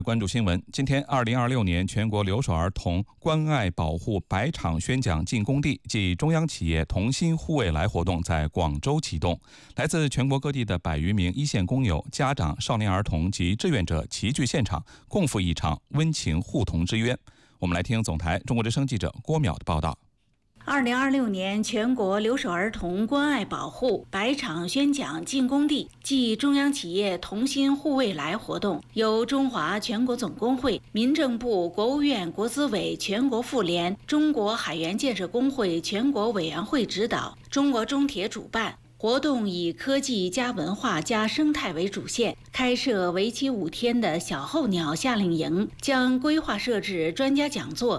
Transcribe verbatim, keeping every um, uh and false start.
关注新闻，今天二零二六年全国留守儿童关爱保护百场宣讲进工地暨中央企业同心护未来活动在广州启动，来自全国各地的百余名一线工友、家长、少年儿童及志愿者齐聚现场，共赴一场温情互同之约。我们来听总台中国之声记者郭淼的报道。 二零二六年全国留守儿童关爱保护百场宣讲进工地暨中央企业同心护未来活动，由中华全国总工会、民政部、国务院国资委全国妇联、中国海员建设工会全国委员会指导，中国中铁主办。活动以科技加文化加生态为主线，开设为期五天的小候鸟夏令营，将规划设置专家讲座